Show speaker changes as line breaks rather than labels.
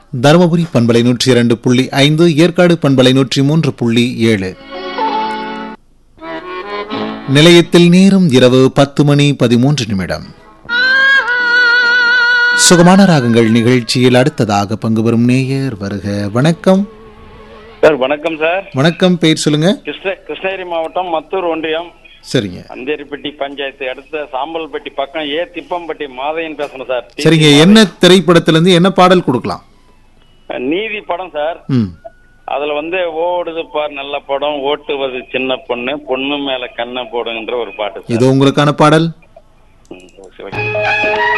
தருமபுரி பண்பலை 102.5, ஏற்காடு பண்பலை 103.7. நிலையத்தில் நேரம் இரவு 10:13. சுகமான ராகங்கள் நிகழ்ச்சியில் அடுத்ததாக பங்கு பெறும் நேயர் வருக. வணக்கம்
சார். வணக்கம் சார்.
வணக்கம். பெயர் சொல்லுங்க.
கிருஷ்ணகிரி மாவட்டம் மத்தூர் ஒன்றியம்,
சரிங்க.
அந்தேரிப்பட்டி பஞ்சாயத்து அடுத்த சாம்பல்பட்டி பக்கம் திப்பம்பட்டி மாதையன் பேசணும் சார்.
சரிங்க. என்ன திரைப்படத்திலிருந்து என்ன பாடல் கொடுக்கலாம்?
நீதி படம் சார். அதுல ஓடுது பார் நல்ல படம், ஓட்டுவது சின்ன பொண்ணு, பொண்ணு மேல கண்ணை போடுங்கிற ஒரு பாட்டு.
இது உங்களுக்கான பாடல்.